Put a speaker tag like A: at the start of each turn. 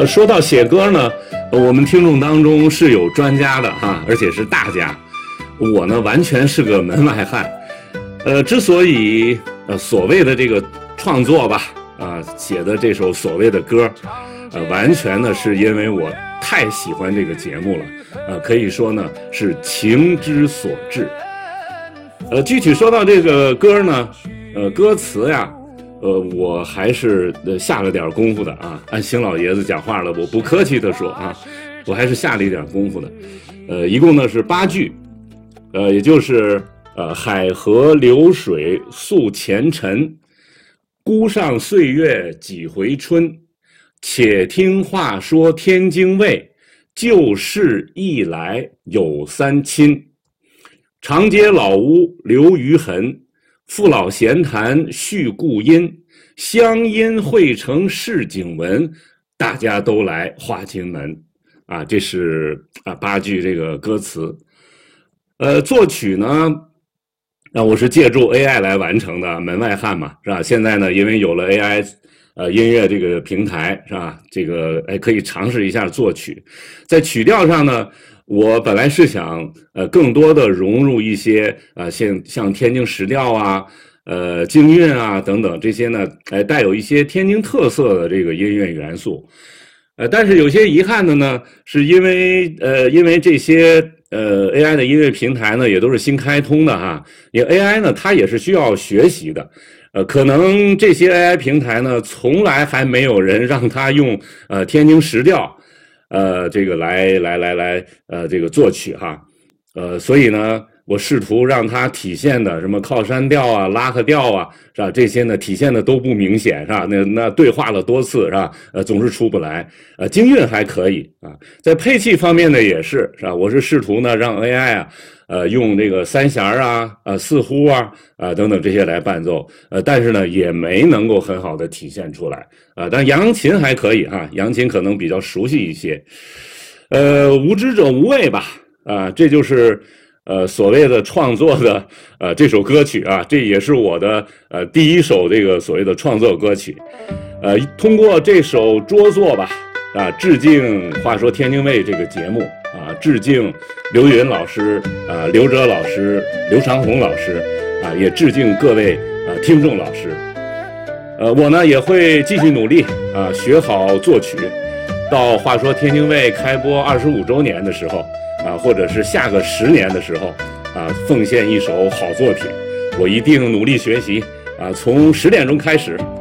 A: 说到写歌呢，我们听众当中是有专家的哈，而且是大家。我呢，完全是个门外汉。之所以所谓的这个创作吧，写的这首所谓的歌，完全呢是因为我太喜欢这个节目了，可以说呢是情之所至。具体说到这个歌呢，歌词呀。我还是下了点功夫的啊，按邢老爷子讲话了，我不客气的说啊，我还是下了一点功夫的。一共呢是8句，也就是海河流水诉前尘，孤上岁月几回春，且听话说天津卫，旧事忆来有三亲，长街老屋留余痕，父老闲谈叙故音，乡音汇成市井文，大家都来画京门。这是8句这个歌词。作曲呢，我是借助 AI 来完成的，门外汉嘛，是吧？现在呢，因为有了 AI 音乐这个平台，是吧？这个可以尝试一下作曲。在曲调上呢，我本来是想更多的融入一些像天津时调啊、京韵啊等等这些呢，带有一些天津特色的这个音乐元素。但是有些遗憾的呢，是因为这些AI 的音乐平台呢也都是新开通的哈，因为 AI 呢它也是需要学习的。可能这些 AI 平台呢，从来还没有人让它用天津时调这个来这个作曲哈，所以呢，我试图让它体现的什么靠山调啊、拉克调啊，是吧？这些呢体现的都不明显，是吧？那对话了多次，是吧？总是出不来。京韵还可以啊，在配器方面呢也是吧？我是试图呢让 AI 用这个三弦四胡等等这些来伴奏，但是呢也没能够很好的体现出来但扬琴还可以哈，扬琴可能比较熟悉一些。无知者无畏吧，这就是所谓的创作的这首歌曲啊，这也是我的第一首这个所谓的创作歌曲。通过这首拙作吧，致敬话说天津卫这个节目致敬刘云老师刘哲老师、刘长红老师也致敬各位听众老师。我呢也会继续努力学好作曲，到话说天津卫开播25周年的时候或者是下个10年的时候奉献一首好作品，我一定努力学习从10点钟开始